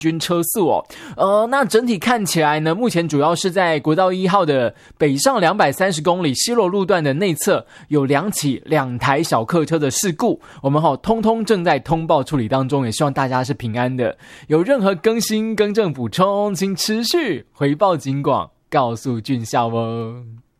均车速哦。那整体看起来呢，目前主要是在国道1号的北上230公里西螺路段的内侧有2台小客车的事故，我们通通正在通报处理当中，也希望大家是平安的。有任何更新更正补充，请持续回报警广，告诉俊孝哦。